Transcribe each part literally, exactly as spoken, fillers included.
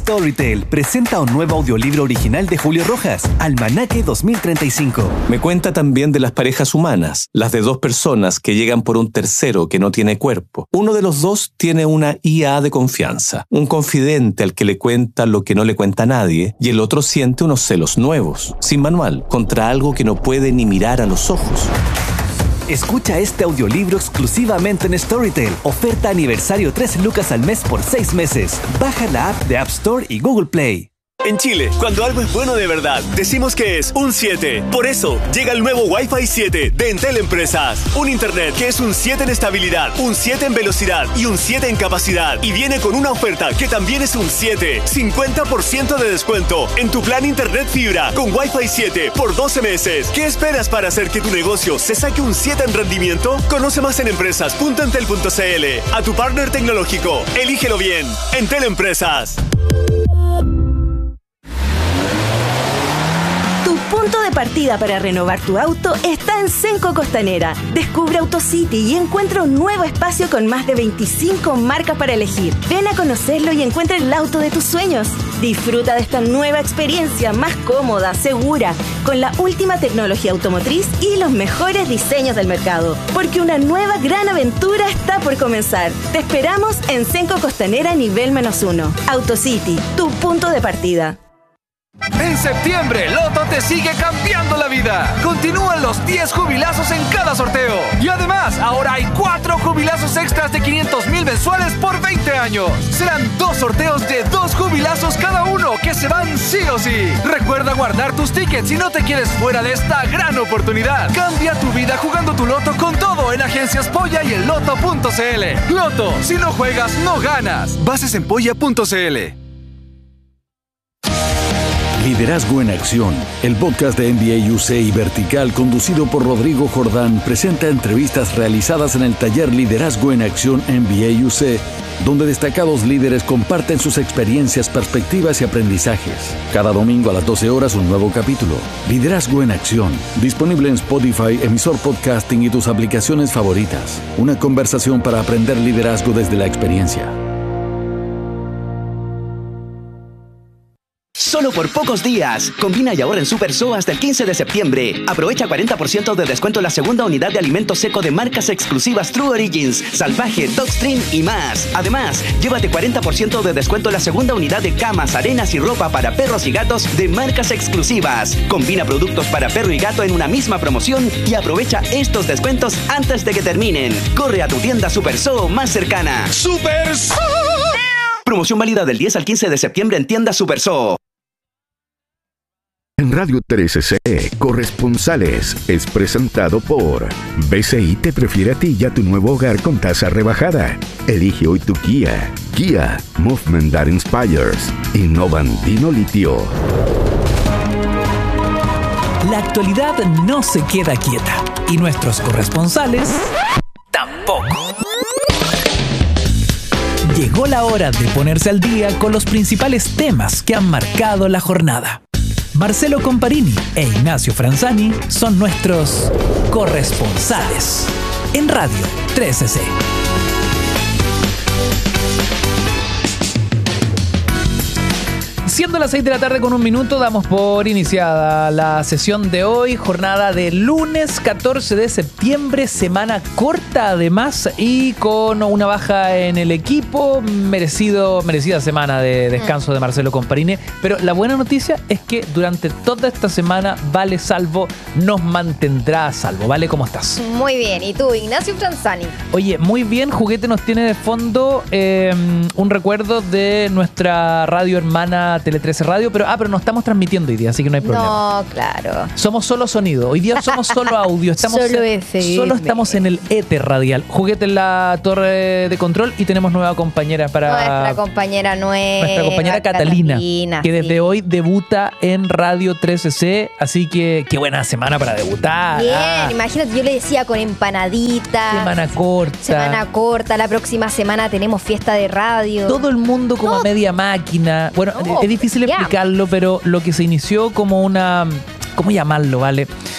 Storytel presenta un nuevo audiolibro original de Julio Rojas, Almanaque dos mil treinta y cinco. Me cuenta también de las parejas humanas, las de dos personas que llegan por un tercero que no tiene cuerpo. Uno de los dos tiene una I A de confianza, un confidente al que le cuenta lo que no le cuenta a nadie, y el otro siente unos celos nuevos, sin manual, contra algo que no puede ni mirar a los ojos. Escucha este audiolibro exclusivamente en Storytel. Oferta aniversario tres lucas al mes por seis meses. Baja la app de App Store y Google Play. En Chile, cuando algo es bueno de verdad, decimos que es un siete. Por eso, llega el nuevo Wi-Fi siete de Entel Empresas. Un internet que es un siete en estabilidad, un siete en velocidad y un siete en capacidad. Y viene con una oferta que también es un siete. cincuenta por ciento de descuento en tu plan internet fibra con Wi-Fi siete por doce meses. ¿Qué esperas para hacer que tu negocio se saque un siete en rendimiento? Conoce más en empresas punto entel punto c l. A tu partner tecnológico. Elígelo bien. Entel Empresas. Punto de partida para renovar tu auto está en Cenco Costanera. Descubre AutoCity y encuentra un nuevo espacio con más de veinticinco marcas para elegir. Ven a conocerlo y encuentra el auto de tus sueños. Disfruta de esta nueva experiencia más cómoda, segura, con la última tecnología automotriz y los mejores diseños del mercado. Porque una nueva gran aventura está por comenzar. Te esperamos en Cenco Costanera nivel menos uno. AutoCity, tu punto de partida. En septiembre, Loto te sigue cambiando la vida. Continúan los diez jubilazos en cada sorteo. Y además, ahora hay cuatro jubilazos extras de quinientos mil mensuales por veinte años. Serán dos sorteos de dos jubilazos cada uno que se van sí o sí. Recuerda guardar tus tickets si no te quieres fuera de esta gran oportunidad. Cambia tu vida jugando tu Loto con todo en Agencias Polla y el Loto punto c l. Loto, si no juegas, no ganas. Bases en polla punto c l. Liderazgo en Acción, el podcast de N B A U C y Vertical, conducido por Rodrigo Jordán, presenta entrevistas realizadas en el taller Liderazgo en Acción N B A U C, donde destacados líderes comparten sus experiencias, perspectivas y aprendizajes. Cada domingo a las doce horas un nuevo capítulo. Liderazgo en Acción, disponible en Spotify, emisor podcasting y tus aplicaciones favoritas. Una conversación para aprender liderazgo desde la experiencia. Solo por pocos días. Combina y ahorra en Super S O hasta el quince de septiembre. Aprovecha cuarenta por ciento de descuento en la segunda unidad de alimento seco de marcas exclusivas True Origins, Salvaje, Dogstream y más. Además, llévate cuarenta por ciento de descuento en la segunda unidad de camas, arenas y ropa para perros y gatos de marcas exclusivas. Combina productos para perro y gato en una misma promoción y aprovecha estos descuentos antes de que terminen. Corre a tu tienda Super S O más cercana. ¡Super S O! Promoción válida del diez al quince de septiembre en tienda Super S O. En Radio trece C, Corresponsales es presentado por B C I te prefiere a ti y a tu nuevo hogar con tasa rebajada. Elige hoy tu Kia. Kia, movement that inspires. Innovandino Litio. La actualidad no se queda quieta y nuestros corresponsales tampoco. Llegó la hora de ponerse al día con los principales temas que han marcado la jornada. Marcelo Comparini e Ignacio Franzani son nuestros corresponsales en Radio trece C. Siendo las seis de la tarde con un minuto, damos por iniciada la sesión de hoy, jornada de lunes catorce de septiembre, semana corta además y con una baja en el equipo, merecido, merecida semana de descanso de Marcelo Comparini, pero la buena noticia es que durante toda esta semana Vale Salvo nos mantendrá a salvo. Vale, ¿cómo estás? Muy bien, ¿y tú, Ignacio Franzani? Oye, muy bien, Juguete nos tiene de fondo eh, un recuerdo de nuestra radio hermana Tele trece Radio, pero, ah, pero no estamos transmitiendo hoy día, así que no hay problema. No, claro. Somos solo sonido. Hoy día somos solo audio. Estamos solo en, F M. Solo estamos en el éter radial. Juguete en la torre de control y tenemos nueva compañera para... Nuestra compañera nueva. Nuestra compañera Catalina, Catalina que desde sí. hoy debuta en Radio trece C, así que qué buena semana para debutar. Bien, ah. imagínate, yo le decía con empanaditas. Semana corta. Semana corta, la próxima semana tenemos fiesta de radio. Todo el mundo como no. a media máquina. Bueno, no, es difícil ya. explicarlo, pero lo que se inició como una... ¿Cómo llamarlo, vale?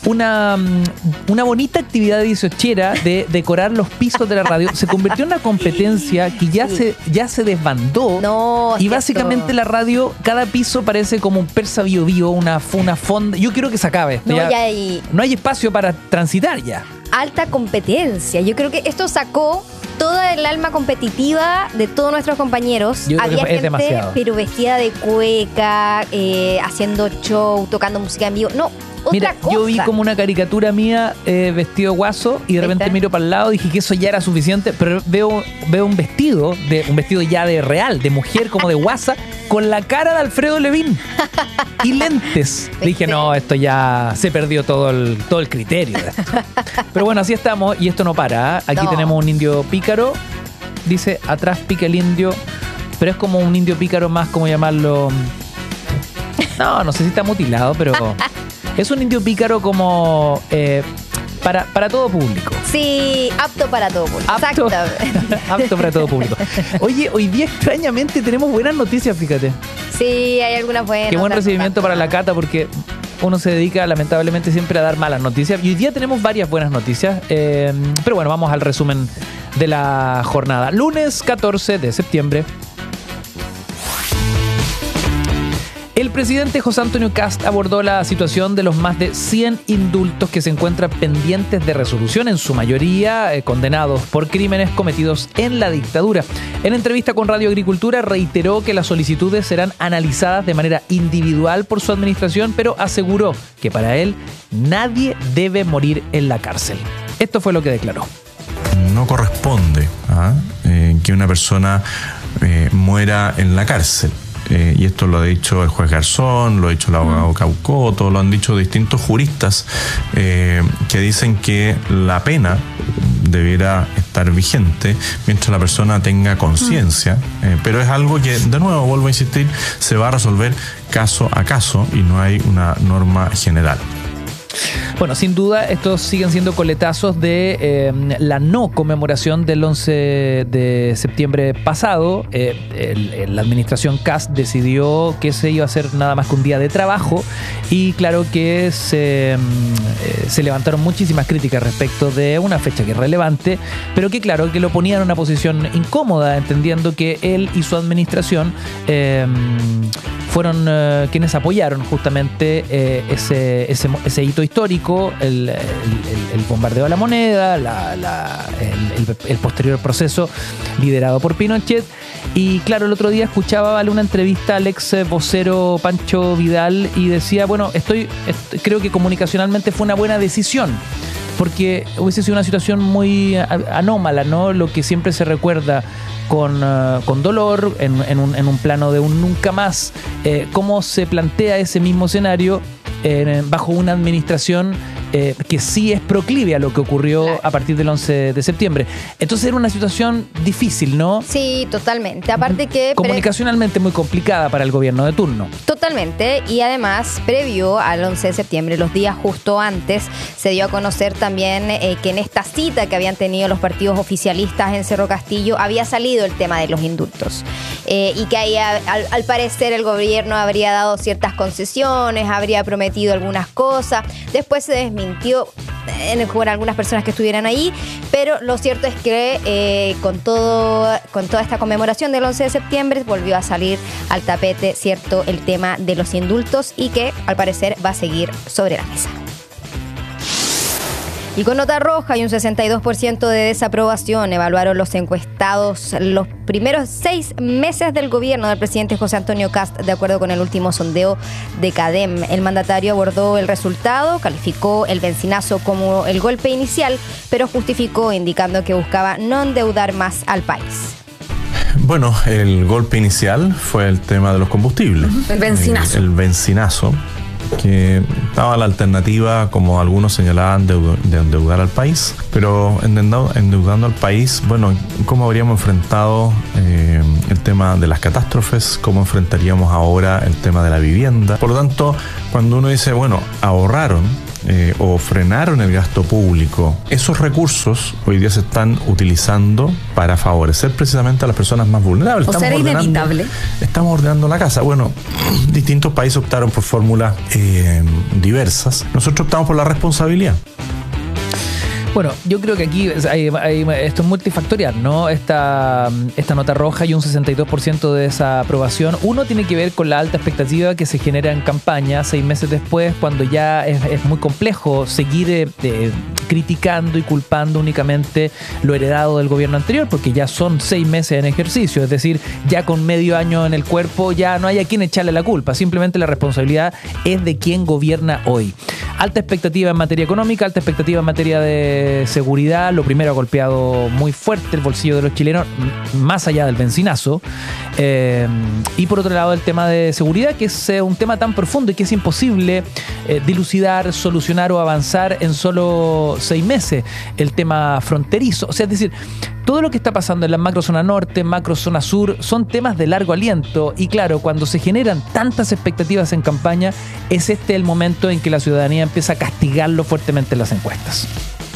una, una bonita actividad de dieciochera de decorar los pisos de la radio. Se convirtió en una competencia que ya, sí. se, ya se desbandó. No, y básicamente esto... la radio, cada piso parece como un Persa Bio Bio, una, una fonda. Yo quiero que se acabe esto. No, ya, ya hay... no hay espacio para transitar ya. Alta competencia. Yo creo que esto sacó toda el alma competitiva de todos nuestros compañeros. Yo Había gente, demasiado. pero vestida de cueca, eh, haciendo show, tocando música en vivo. No, otra Mira, cosa. Yo vi como una caricatura mía eh, vestido guaso y de repente miro para el lado, dije que eso ya era suficiente, pero veo, veo un vestido, de un vestido ya de real, de mujer, como de guasa, con la cara de Alfredo Levin y lentes. Dije, no, esto ya se perdió todo el, todo el criterio de esto. Pero bueno, así estamos y esto no para. ¿eh? Aquí no. tenemos un indio pícaro, dice, atrás pica el indio, pero es como un indio pícaro más, como llamarlo... No, no sé si está mutilado, pero... Es un indio pícaro como eh, para, para todo público. Sí, apto para todo público. Apto, Exacto. apto para todo público. Oye, hoy día extrañamente tenemos buenas noticias, fíjate. Sí, hay algunas buenas. Qué buen recibimiento para la Cata, porque uno se dedica lamentablemente siempre a dar malas noticias. Y hoy día tenemos varias buenas noticias. Eh, pero bueno, vamos al resumen de la jornada. Lunes catorce de septiembre. El presidente José Antonio Kast abordó la situación de los más de cien indultos que se encuentran pendientes de resolución, en su mayoría eh, condenados por crímenes cometidos en la dictadura. En entrevista con Radio Agricultura reiteró que las solicitudes serán analizadas de manera individual por su administración, pero aseguró que para él nadie debe morir en la cárcel. Esto fue lo que declaró. No corresponde ¿ah? eh, que una persona eh, muera en la cárcel. Eh, y esto lo ha dicho el juez Garzón, lo ha dicho el abogado Caucoto, lo han dicho distintos juristas eh, que dicen que la pena debiera estar vigente mientras la persona tenga conciencia, eh, pero es algo que, de nuevo, vuelvo a insistir, se va a resolver caso a caso y no hay una norma general. Bueno, sin duda, estos siguen siendo coletazos de eh, la no conmemoración del once de septiembre pasado. Eh, el, el, la administración Kast decidió que se iba a hacer nada más que un día de trabajo y claro que se, eh, se levantaron muchísimas críticas respecto de una fecha que es relevante, pero que claro, que lo ponían en una posición incómoda, entendiendo que él y su administración eh, fueron eh, quienes apoyaron justamente eh, ese, ese, ese hito histórico, el, el, el, el bombardeo a la moneda, la, la, el, el, el posterior proceso liderado por Pinochet. Y claro, el otro día escuchaba ¿vale? una entrevista al ex vocero Pancho Vidal y decía, bueno, estoy, estoy creo que comunicacionalmente fue una buena decisión, porque hubiese sido una situación muy anómala, ¿no? Lo que siempre se recuerda con, uh, con dolor, en, en, un, en un plano de un nunca más, eh, cómo se plantea ese mismo escenario eh, bajo una administración eh, que sí es proclive a lo que ocurrió a partir del once de septiembre. Entonces era una situación difícil, ¿no? Sí, totalmente. Aparte que... Comunicacionalmente muy complicada para el gobierno de turno. Totalmente. Y además, previo al once de septiembre, los días justo antes, se dio a conocer también eh, que en esta cita que habían tenido los partidos oficialistas en Cerro Castillo había salido el tema de los indultos. Eh, y que ahí, al, al parecer, el gobierno habría dado ciertas concesiones, habría prometido algunas cosas. Después se desmintió en, por algunas personas que estuvieran ahí, pero lo cierto es que eh, con, todo, con toda esta conmemoración del once de septiembre volvió a salir al tapete, cierto, el tema de los indultos y que, al parecer, va a seguir sobre la mesa. Y con nota roja y un sesenta y dos por ciento de desaprobación evaluaron los encuestados los primeros seis meses del gobierno del presidente José Antonio Kast, de acuerdo con el último sondeo de CADEM. El mandatario abordó el resultado, calificó el bencinazo como el golpe inicial, pero justificó indicando que buscaba no endeudar más al país. Bueno, el golpe inicial fue el tema de los combustibles. El bencinazo. El, el bencinazo. Que estaba la alternativa, como algunos señalaban, de, de endeudar al país, pero endeudando, endeudando al país, bueno, ¿cómo habríamos enfrentado eh, el tema de las catástrofes? ¿Cómo enfrentaríamos ahora el tema de la vivienda? Por lo tanto, cuando uno dice, bueno, ahorraron, eh, o frenaron el gasto público, esos recursos hoy día se están utilizando para favorecer precisamente a las personas más vulnerables. O sea, era inevitable. Estamos ordenando la casa. Bueno, distintos países optaron por fórmulas eh, diversas. Nosotros optamos por la responsabilidad. Bueno, yo creo que aquí hay, hay, esto es multifactorial, ¿no? Esta, esta nota roja y un sesenta y dos por ciento de esa aprobación. Uno tiene que ver con la alta expectativa que se genera en campaña seis meses después, cuando ya es, es muy complejo seguir eh, eh, criticando y culpando únicamente lo heredado del gobierno anterior, porque ya son seis meses en ejercicio, es decir, ya con medio año en el cuerpo ya no hay a quien echarle la culpa, simplemente la responsabilidad es de quien gobierna hoy. Alta expectativa en materia económica, alta expectativa en materia de seguridad. Lo primero ha golpeado muy fuerte el bolsillo de los chilenos, más allá del benzinazo. Eh, y por otro lado, el tema de seguridad, que es eh, un tema tan profundo y que es imposible eh, dilucidar, solucionar o avanzar en solo seis meses. El tema fronterizo, o sea, es decir, todo lo que está pasando en la macrozona norte, macrozona sur, son temas de largo aliento. Y claro, cuando se generan tantas expectativas en campaña, es este el momento en que la ciudadanía empieza a castigarlo fuertemente en las encuestas.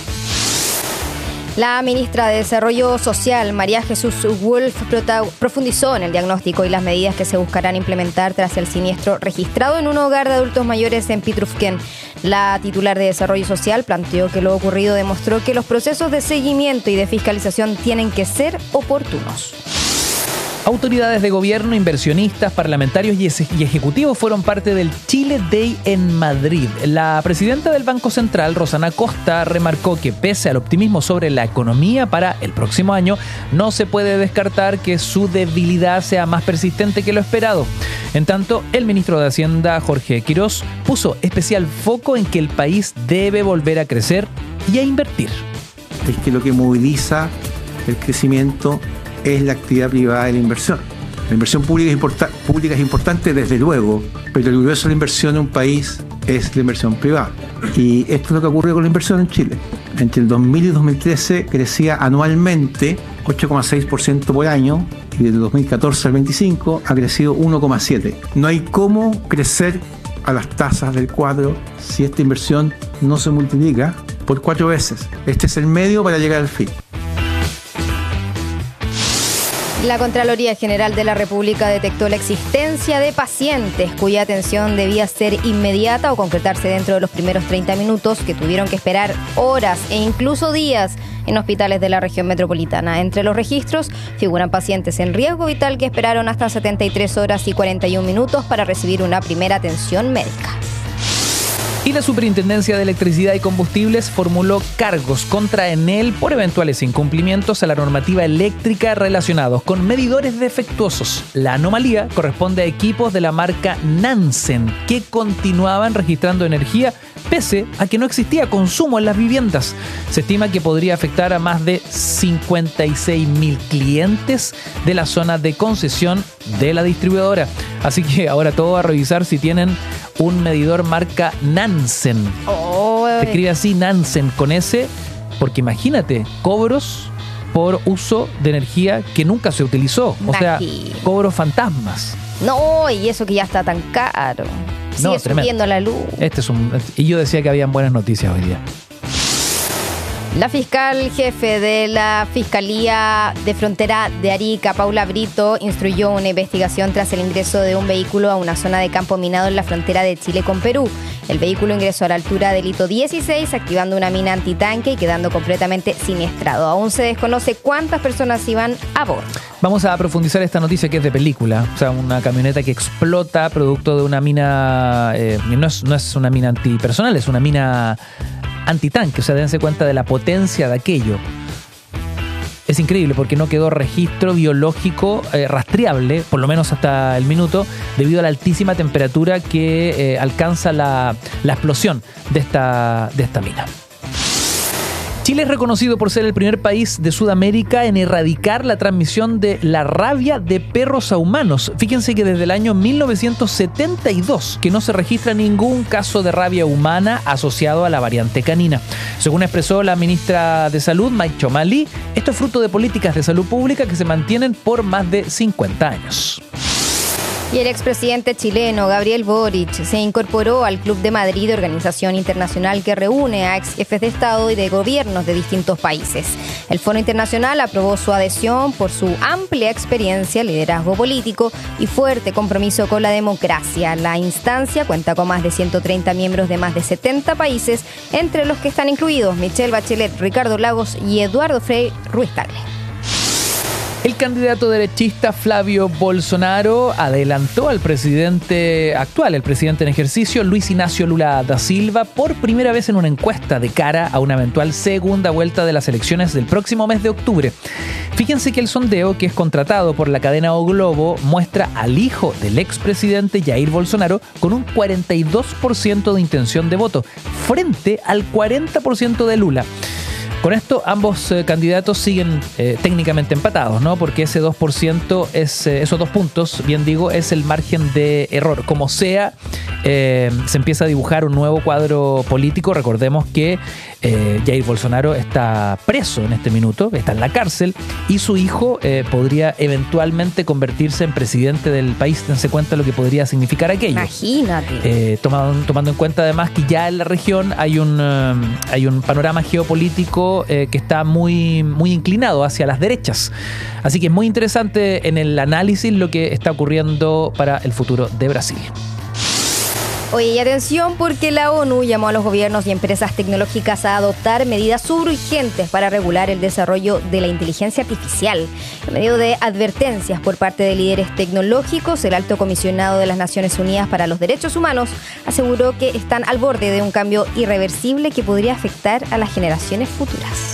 La ministra de Desarrollo Social, María Jesús Wolf, profundizó en el diagnóstico y las medidas que se buscarán implementar tras el siniestro registrado en un hogar de adultos mayores en Pitrufquén. La titular de Desarrollo Social planteó que lo ocurrido demostró que los procesos de seguimiento y de fiscalización tienen que ser oportunos. Autoridades de gobierno, inversionistas, parlamentarios y ejecutivos fueron parte del Chile Day en Madrid. La presidenta del Banco Central, Rosana Costa, remarcó que pese al optimismo sobre la economía para el próximo año, no se puede descartar que su debilidad sea más persistente que lo esperado. En tanto, el ministro de Hacienda, Jorge Quirós, puso especial foco en que el país debe volver a crecer y a invertir. Es que lo que moviliza el crecimiento es la actividad privada de la inversión. La inversión pública es, importa- pública es importante desde luego, pero el grueso de la inversión en un país es la inversión privada. Y esto es lo que ocurre con la inversión en Chile. Entre el dos mil y dos mil trece crecía anualmente ocho coma seis por ciento por año y desde el dos mil catorce al veinticinco ha crecido uno coma siete por ciento. No hay cómo crecer a las tasas del cuatro si esta inversión no se multiplica por cuatro veces. Este es el medio para llegar al fin. La Contraloría General de la República detectó la existencia de pacientes cuya atención debía ser inmediata o concretarse dentro de los primeros treinta minutos, que tuvieron que esperar horas e incluso días en hospitales de la región metropolitana. Entre los registros figuran pacientes en riesgo vital que esperaron hasta setenta y tres horas y cuarenta y un minutos para recibir una primera atención médica. Y la Superintendencia de Electricidad y Combustibles formuló cargos contra Enel por eventuales incumplimientos a la normativa eléctrica relacionados con medidores defectuosos. La anomalía corresponde a equipos de la marca Nansen que continuaban registrando energía pese a que no existía consumo en las viviendas. Se estima que podría afectar a más de cincuenta y seis mil clientes de la zona de concesión de la distribuidora. Así que ahora todo a revisar si tienen un medidor marca Nansen. Oh, Se escribe así, Nansen, con S, porque imagínate, cobros por uso de energía que nunca se utilizó. O sea, cobros fantasmas. No, y eso que ya está tan caro. Sigue No, subiendo la luz. Este es un, y yo decía que habían buenas noticias hoy día. La fiscal jefe de la Fiscalía de Frontera de Arica, Paula Brito, instruyó una investigación tras el ingreso de un vehículo a una zona de campo minado en la frontera de Chile con Perú. El vehículo ingresó a la altura del hito dieciséis, activando una mina antitanque y quedando completamente siniestrado. Aún se desconoce cuántas personas iban a bordo. Vamos a profundizar esta noticia que es de película. O sea, una camioneta que explota producto de una mina... Eh, no, es, no es una mina antipersonal, es una mina antitanque. O sea, dense cuenta de la potencia de aquello. Es increíble porque no quedó registro biológico eh, rastreable, por lo menos hasta el minuto, debido a la altísima temperatura que eh, alcanza la, la explosión de esta, de esta mina. Chile es reconocido por ser el primer país de Sudamérica en erradicar la transmisión de la rabia de perros a humanos. Fíjense que desde el año mil novecientos setenta y dos que no se registra ningún caso de rabia humana asociado a la variante canina. Según expresó la ministra de Salud, Mike Chomali, esto es fruto de políticas de salud pública que se mantienen por más de cincuenta años. Y el expresidente chileno Gabriel Boric se incorporó al Club de Madrid, organización internacional que reúne a ex jefes de Estado y de gobiernos de distintos países. El Foro Internacional aprobó su adhesión por su amplia experiencia, liderazgo político y fuerte compromiso con la democracia. La instancia cuenta con más de ciento treinta miembros de más de setenta países, entre los que están incluidos Michelle Bachelet, Ricardo Lagos y Eduardo Frei Ruiz-Tagle. El candidato derechista Flavio Bolsonaro adelantó al presidente actual, el presidente en ejercicio, Luis Ignacio Lula da Silva, por primera vez en una encuesta de cara a una eventual segunda vuelta de las elecciones del próximo mes de octubre. Fíjense que el sondeo, que es contratado por la cadena O Globo, muestra al hijo del expresidente Jair Bolsonaro con un cuarenta y dos por ciento de intención de voto, frente al cuarenta por ciento de Lula. Con esto, ambos eh, candidatos siguen eh, técnicamente empatados, ¿no? Porque ese dos por ciento, es, eh, esos dos puntos, bien digo, es el margen de error. Como sea, eh, se empieza a dibujar un nuevo cuadro político. Recordemos que eh, Jair Bolsonaro está preso en este minuto, está en la cárcel, y su hijo eh, podría eventualmente convertirse en presidente del país. Dense cuenta lo que podría significar aquello. Imagínate. Eh, tomando, tomando en cuenta además que ya en la región hay un, um, hay un panorama geopolítico Eh, que está muy, muy inclinado hacia las derechas. Así que es muy interesante en el análisis lo que está ocurriendo para el futuro de Brasil. Oye, y atención, porque la ONU llamó a los gobiernos y empresas tecnológicas a adoptar medidas urgentes para regular el desarrollo de la inteligencia artificial. En medio de advertencias por parte de líderes tecnológicos, el alto comisionado de las Naciones Unidas para los Derechos Humanos aseguró que están al borde de un cambio irreversible que podría afectar a las generaciones futuras.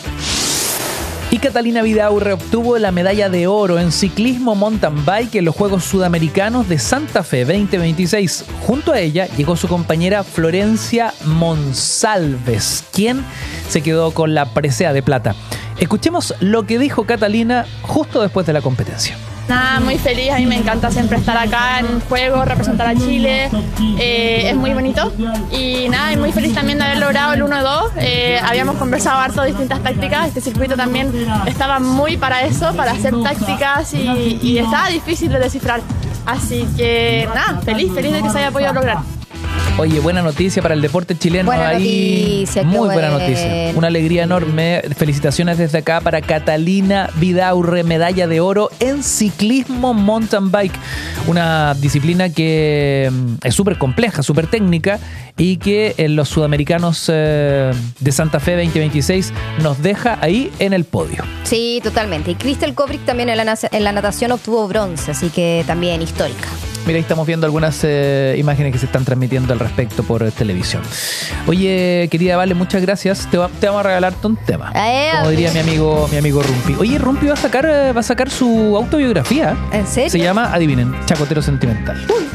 Y Catalina Vidaurre obtuvo la medalla de oro en ciclismo mountain bike en los Juegos Sudamericanos de Santa Fe veinte veintiséis. Junto a ella llegó su compañera Florencia Monsalves, quien se quedó con la presea de plata. Escuchemos lo que dijo Catalina justo después de la competencia. Nada, muy feliz, a mí me encanta siempre estar acá en juego, representar a Chile, eh, es muy bonito y nada, y muy feliz también de haber logrado el uno dos, eh, habíamos conversado harto de distintas tácticas, este circuito también estaba muy para eso, para hacer tácticas y, y estaba difícil de descifrar, así que nada, feliz, feliz de que se haya podido lograr. Oye, buena noticia para el deporte chileno. Buena ahí. noticia, Muy qué buena bueno. noticia. Una alegría enorme. Felicitaciones desde acá para Catalina Vidaurre, medalla de oro en ciclismo mountain bike. Una disciplina que es súper compleja, súper técnica y que en los sudamericanos eh, de Santa Fe veinte veintiséis nos deja ahí en el podio. Sí, totalmente. Y Crystal Kobrick también en la, en la natación obtuvo bronce, así que también histórica. Mira, ahí estamos viendo algunas eh, imágenes que se están transmitiendo al respecto por eh, televisión. Oye, querida Vale, muchas gracias. Te, va, te vamos a regalarte un tema. Eh, como diría mi amigo, mi amigo Rumpi. Oye, Rumpi va a sacar, eh, va a sacar su autobiografía. ¿En serio? Se llama, adivinen, Chacotero Sentimental.